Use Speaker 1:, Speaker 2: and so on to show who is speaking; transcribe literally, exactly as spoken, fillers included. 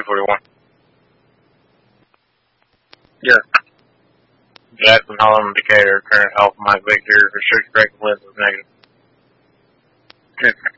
Speaker 1: forty-one.
Speaker 2: Yeah.
Speaker 1: Jackson, Holland, Decatur, current health, Mike Victor, restricted break list is negative.
Speaker 2: Okay.